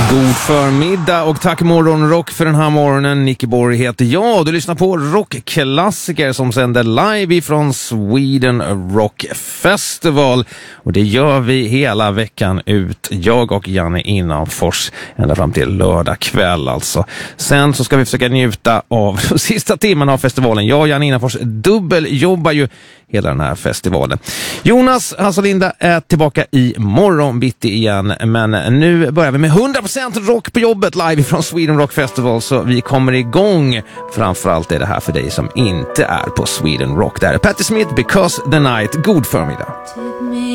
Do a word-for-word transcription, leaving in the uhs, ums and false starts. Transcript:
God förmiddag och tack morgonrock för den här morgonen. Nicky Borg heter jag. Du lyssnar på rockklassiker som sänder live ifrån Sweden Rock Festival. Och det gör vi hela veckan ut. Jag och Janne Innanfors ända fram till lördag kväll alltså. Sen så ska vi försöka njuta av de sista timmarna av festivalen. Jag och Janne Innanfors dubbeljobbar ju hela den här festivalen. Jonas Hasselinda är tillbaka i morgon bitti igen. Men nu börjar vi med hundra procent rock på jobbet live från Sweden Rock Festival. Så vi kommer igång. Framförallt är det här för dig som inte är på Sweden Rock. Där är Patti Smith, Because the Night. God förmiddag.